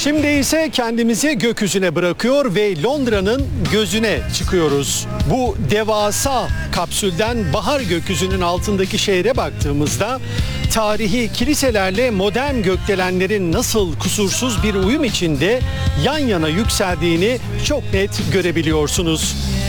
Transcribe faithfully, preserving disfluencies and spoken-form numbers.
Şimdi ise kendimizi gökyüzüne bırakıyor ve Londra'nın gözüne çıkıyoruz. Bu devasa kapsülden bahar gökyüzünün altındaki şehre baktığımızda tarihi kiliselerle modern gökdelenlerin nasıl kusursuz bir uyum içinde yan yana yükseldiğini çok net görebiliyorsunuz.